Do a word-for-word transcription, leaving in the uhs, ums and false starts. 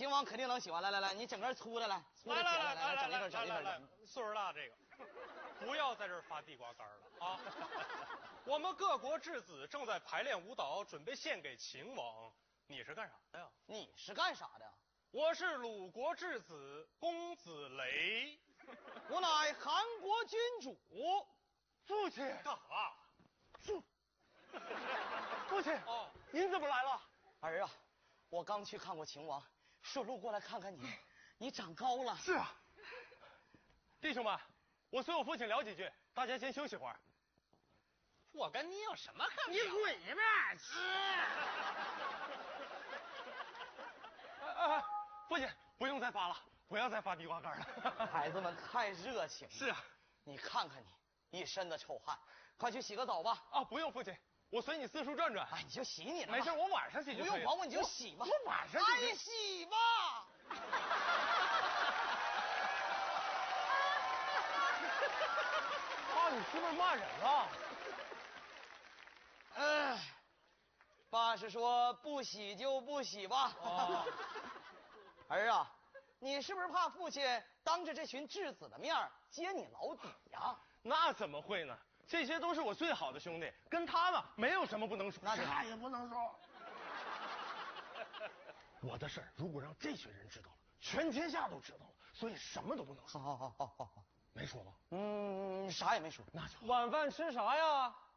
秦王肯定能喜欢。来来来，你整根粗的来，粗的起来，来整一根，整一根。来， 岁数大这个，不要在这儿发地瓜干了啊！我们各国质子正在排练舞蹈，准备献给秦王。你是干啥的呀？ 你是干啥的？ 我是鲁国质子公子雷， 我乃韩国君主。 父亲干啥？ 父父亲哦，您怎么来了？ 儿啊，我刚去看过秦王，顺路过来看看你，你长高了。 是啊，弟兄们，我随我父亲聊几句，大家先休息会儿。 我跟你有什么可你滚一边去！ 啊，父亲不用再发了，不要再发地瓜干了。 孩子们太热情了。 是啊， 你看看你一身的臭汗，快去洗个澡吧。 啊，不用，父亲，我随你四处转转。 哎，你就洗你的。 没事，我晚上洗就可以了。 不用管我，你就洗吧。 我晚上哎，洗吧。 爸，你是不是骂人了？ 哎，爸是说不洗就不洗吧。 哦， 儿啊，你是不是怕父亲当着这群质子的面揭你老底呀？ 那怎么会呢？这些都是我最好的兄弟，跟他们没有什么不能说。 那啥也不能说。我的事儿如果让这群人知道了，全天下都知道了，所以什么都不能说。 好好好好好好， 没说吧？ 嗯，啥也没说。 那就晚饭吃啥呀？